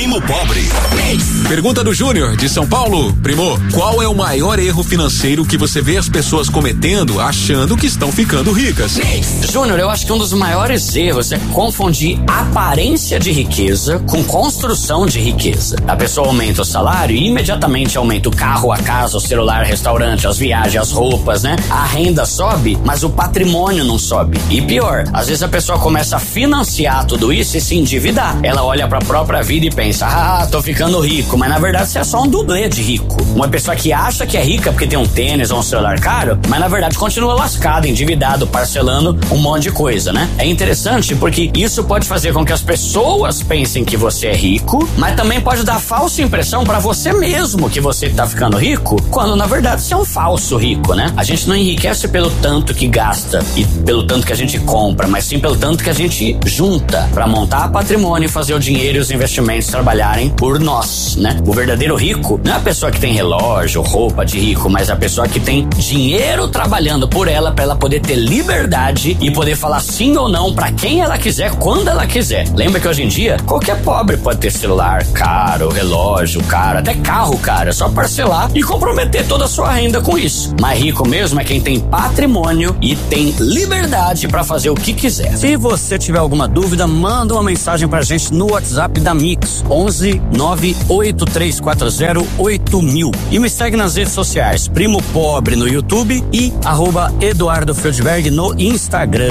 Primo Pobre. Pergunta do Júnior, de São Paulo. Primo, qual é o maior erro financeiro que você vê as pessoas cometendo achando que estão ficando ricas? Júnior, eu acho que um dos maiores erros é confundir aparência de riqueza com construção de riqueza. A pessoa aumenta o salário e imediatamente aumenta o carro, a casa, o celular, o restaurante, as viagens, as roupas, né? A renda sobe, mas o patrimônio não sobe. E pior, às vezes a pessoa começa a financiar tudo isso e se endividar. Ela olha pra própria vida e pensa, tô ficando rico, mas na verdade você é só um dublê de rico. Uma pessoa que acha que é rica porque tem um tênis ou um celular caro, mas na verdade continua lascado, endividado, parcelando um monte de coisa, né? É interessante porque isso pode fazer com que as pessoas pensem que você é rico, mas também pode dar falsa impressão pra você mesmo que você tá ficando rico, quando na verdade você é um falso rico, né? A gente não enriquece pelo tanto que gasta e pelo tanto que a gente compra, mas sim pelo tanto que a gente junta pra montar patrimônio e fazer o dinheiro e os investimentos trabalharem por nós, né? O verdadeiro rico não é a pessoa que tem relógio, roupa de rico, mas a pessoa que tem dinheiro trabalhando por ela pra ela poder ter liberdade e poder falar sim ou não pra quem ela quiser, quando ela quiser. Lembra que hoje em dia qualquer pobre pode ter celular caro, relógio caro, até carro caro, é só parcelar e comprometer toda a sua renda com isso. Mas rico mesmo é quem tem patrimônio e tem liberdade pra fazer o que quiser. Se você tiver alguma dúvida, manda uma mensagem pra gente no WhatsApp da Mix, 11 98340 8000, e me segue nas redes sociais, Primo Pobre no YouTube e @Eduardo Feldberg no Instagram.